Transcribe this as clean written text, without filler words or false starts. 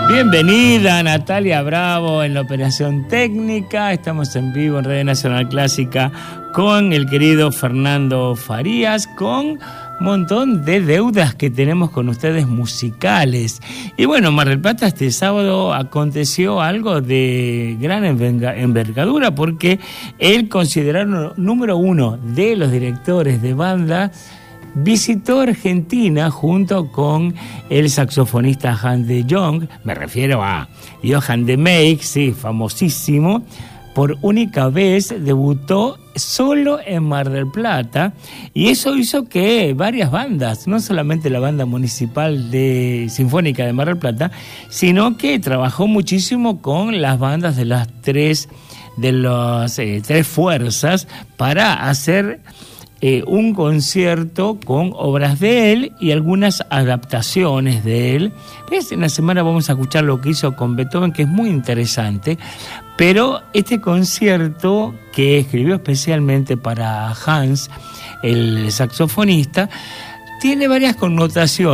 Bienvenida Natalia Bravo en la operación técnica. Estamos en vivo en Radio Nacional Clásica con el querido Fernando Farías, con un montón de deudas que tenemos con ustedes musicales. Y bueno, Mar del Plata este sábado aconteció algo de gran envergadura, porque él, considerado número uno de los directores de banda, visitó Argentina junto con el saxofonista Hans de Jong, me refiero a Johann de Meij, sí, famosísimo. Por única vez debutó solo en Mar del Plata, y eso hizo que varias bandas, no solamente la banda municipal de Sinfónica de Mar del Plata, sino que trabajó muchísimo con las bandas de las tres fuerzas para hacer un concierto con obras de él y algunas adaptaciones de él. En la semana vamos a escuchar lo que hizo con Beethoven, que es muy interesante, pero este concierto que escribió especialmente para Hans, el saxofonista, tiene varias connotaciones.